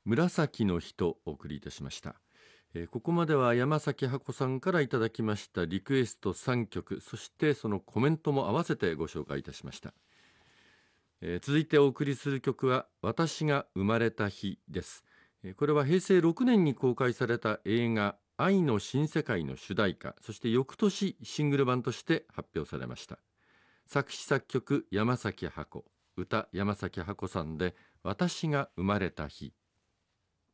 紫の日とお送りいたしました。ここまでは山崎箱さんからいただきましたリクエスト3曲、そしてそのコメントも合わせてご紹介いたしました。続いてお送りする曲は私が生まれた日です。これは平成6年に公開された映画愛の新世界の主題歌、そして翌年シングル版として発表されました。作詞作曲山崎箱、歌山崎箱さんで私が生まれた日。